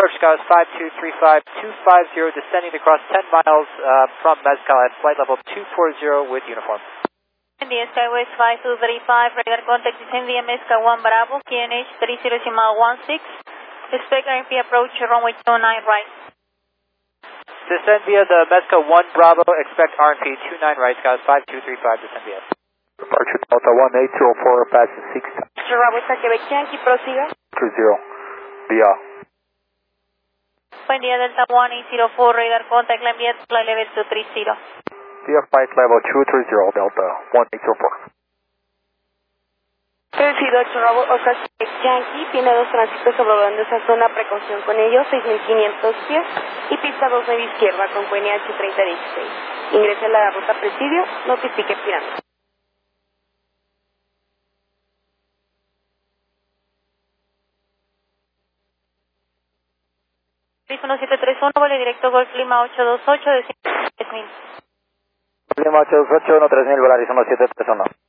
approach skies 5235, 250, descending across 10 miles from Mezcal at flight level 240 with uniform. India Skywest 5235, radar contact descend via Mezcal 1 Bravo, QNH 30.16. Expect RMP approach runway 29 right. Descend via the Mezcal 1 Bravo, expect RMP 29 right, skies 5235, descend via. Departure Delta 1804, passing 6 times. Bravo, Quebec Yankee, prosiga. 30, via. Buen día, Delta 1804, radar contact, climb via flight level 230. Via flight level 230, Delta 1804. 38 Bravo, Oscar Yankee, tiene dos tránsitos sobrevolando esa zona, precaución con ellos, 6.500 pies, y pista 2 9 izquierda con QNH 3016. Ingrese a la ruta Presidio, notifique pirámide. 1731, vuelo directo Golf Lima 828, de 10.000. Lima 828, 3000, Volaris 1731.